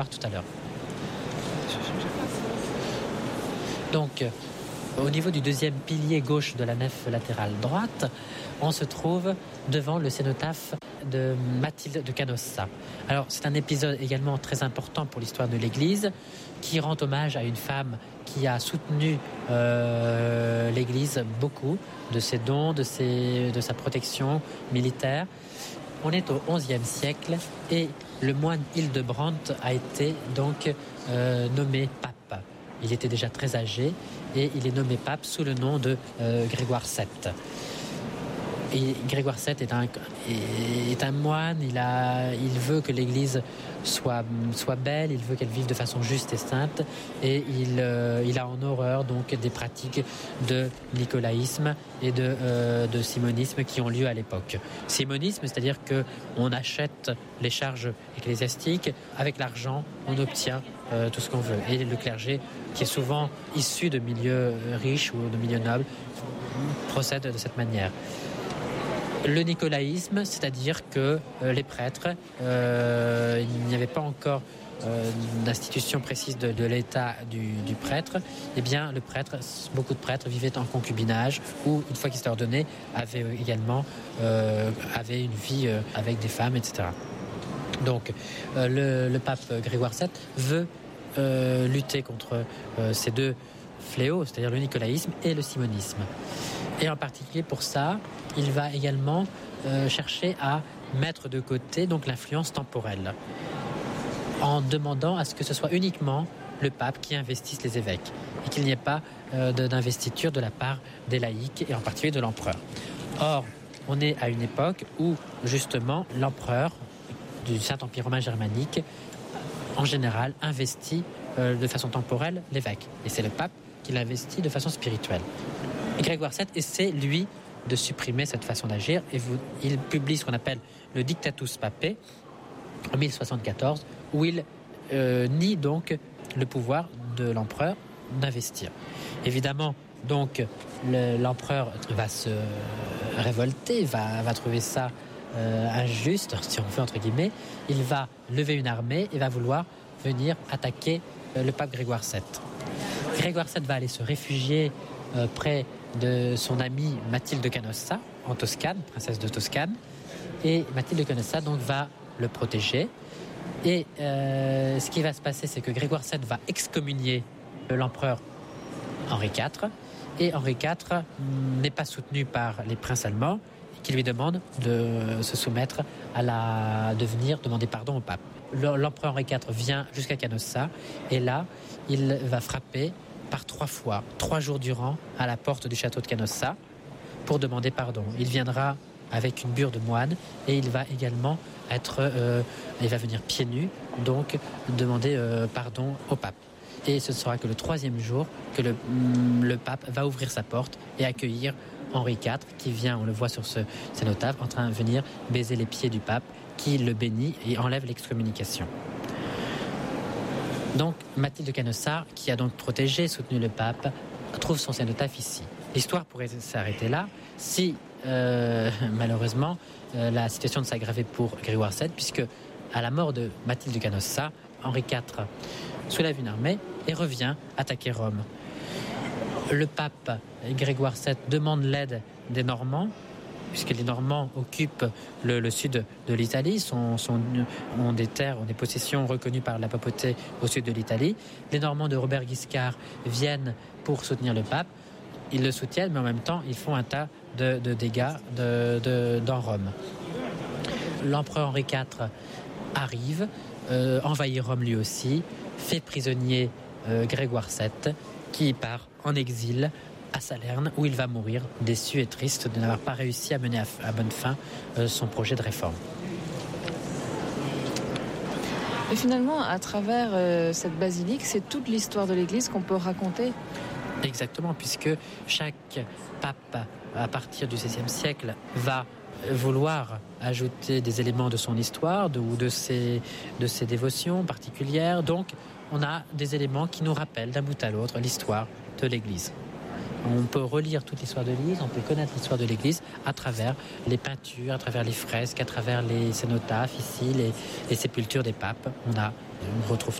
tout à l'heure. Donc, au niveau du deuxième pilier gauche de la nef latérale droite, on se trouve devant le cénotaphe de Mathilde de Canossa. Alors, c'est un épisode également très important pour l'histoire de l'Église, qui rend hommage à une femme qui a soutenu l'Église beaucoup, de ses dons, de sa protection militaire. On est au XIe siècle et le moine Hildebrandt a été donc nommé pape. Il était déjà très âgé et il est nommé pape sous le nom de Grégoire VII. Et Grégoire VII est un moine, il veut que l'Église soit belle, il veut qu'elle vive de façon juste et sainte, et il a en horreur donc des pratiques de nicolaïsme et de simonisme qui ont lieu à l'époque. Simonisme, c'est-à-dire qu'on achète les charges ecclésiastiques, avec l'argent on obtient tout ce qu'on veut. Et le clergé, qui est souvent issu de milieux riches ou de milieux nobles, procède de cette manière. Le nicolaïsme, c'est-à-dire que les prêtres, il n'y avait pas encore d'institution précise de l'état du prêtre, eh bien beaucoup de prêtres vivaient en concubinage ou, une fois qu'ils étaient ordonnés, avaient également avaient une vie avec des femmes, etc. Donc le pape Grégoire VII veut lutter contre ces deux fléaux, c'est-à-dire le nicolaïsme et le simonisme. Et en particulier pour ça, il va également chercher à mettre de côté donc l'influence temporelle, en demandant à ce que ce soit uniquement le pape qui investisse les évêques et qu'il n'y ait pas d'investiture de la part des laïcs et en particulier de l'empereur. Or, on est à une époque où justement l'empereur du Saint-Empire romain germanique, en général, investit de façon temporelle l'évêque. Et c'est le pape qui l'investit de façon spirituelle. Et Grégoire VII essaie, lui, de supprimer cette façon d'agir et il publie ce qu'on appelle le Dictatus Papae en 1074, où il nie donc le pouvoir de l'empereur d'investir. Évidemment, donc, l'empereur va se révolter, va trouver ça injuste, si on veut, entre guillemets. Il va lever une armée et va vouloir venir attaquer le pape Grégoire VII. Grégoire VII va aller se réfugier près de son amie Mathilde de Canossa, en Toscane, princesse de Toscane. Et Mathilde de Canossa donc va le protéger. Et ce qui va se passer, c'est que Grégoire VII va excommunier l'empereur Henri IV. Et Henri IV n'est pas soutenu par les princes allemands, qui lui demandent de se soumettre de venir demander pardon au pape. L'empereur Henri IV vient jusqu'à Canossa, et là, il va frapper par 3 fois, 3 jours durant, à la porte du château de Canossa pour demander pardon. Il viendra avec une bure de moine et il va également il va venir pieds nus, donc demander pardon au pape. Et ce sera que le 3e jour que le pape va ouvrir sa porte et accueillir Henri IV, qui vient, on le voit sur ce cénotaphe, en train de venir baiser les pieds du pape, qui le bénit et enlève l'excommunication. Donc Mathilde de Canossa, qui a donc protégé, soutenu le pape, trouve son cénotaphe ici. L'histoire pourrait s'arrêter là si, malheureusement, la situation ne s'aggravait pour Grégoire VII, puisque à la mort de Mathilde de Canossa, Henri IV soulève une armée et revient attaquer Rome. Le pape Grégoire VII demande l'aide des Normands, puisque les Normands occupent le sud de l'Italie, ont des terres, ont des possessions reconnues par la papauté au sud de l'Italie. Les Normands de Robert Guiscard viennent pour soutenir le pape. Ils le soutiennent, mais en même temps, ils font un tas de dégâts dans Rome. L'empereur Henri IV arrive, envahit Rome lui aussi, fait prisonnier Grégoire VII, qui part en exil à Salerne, où il va mourir, déçu et triste de n'avoir pas réussi à mener à bonne fin son projet de réforme. Et finalement, à travers cette basilique, c'est toute l'histoire de l'Église qu'on peut raconter. Exactement, puisque chaque pape, à partir du XVIe siècle, va vouloir ajouter des éléments de son histoire ou de ses dévotions particulières. Donc, on a des éléments qui nous rappellent d'un bout à l'autre l'histoire de l'Église. On peut relire toute l'histoire de l'Église, on peut connaître l'histoire de l'Église à travers les peintures, à travers les fresques, à travers les cénotaphes, ici, les sépultures des papes. On a On retrouve